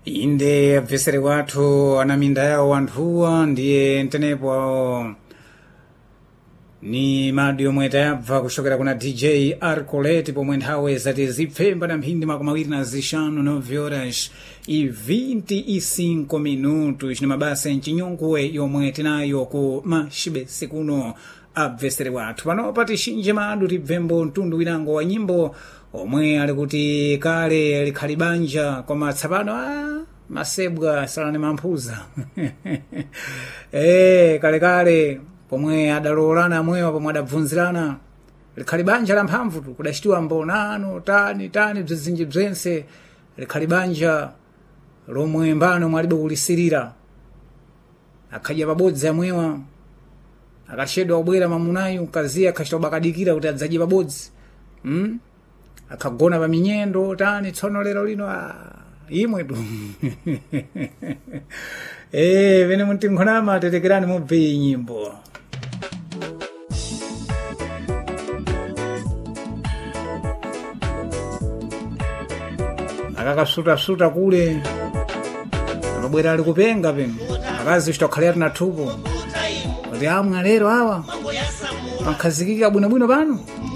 inde abvesere wathu ana minda yawo anthuwa ndiye ntenepo ni madi yomwe tayabva kuchokera kuna DJ Arcolete pomwe nthawi zati zipfemba na mphindi makumi awiri na zixanu 9 horas e 25 minutos ni mabasa mchinyonguwe yomwe tinayo ku maxibesi kuno abvesere wathu panopa tixinje madu tibvembo mtundu winango wa nyimbo omwe ali kuti kale likhali banja koma tsapano masebwa salani mamphuza kale pomwe adalolana amwewa pomwe adabvunzirana likhali banja la mphamvu tu kudachitiwa mbonano tani bzizinji bzense likhali banja lomwe mbano mwalibe kulisirira akhadya pabodzi amwewa akachedwa kubwera mamunayu kaziya akhachita bakadikira kuti adzadye pabodzi akagona pa minyendo tani tsono lero lino imwe tu vene muntinkhonama tetekerani mubve nyimbo akakasuta kule akabwera ali kupenga peno akazi chitokhalera na thupo kuti amwe lero awa pankhazikika bwinobwino pano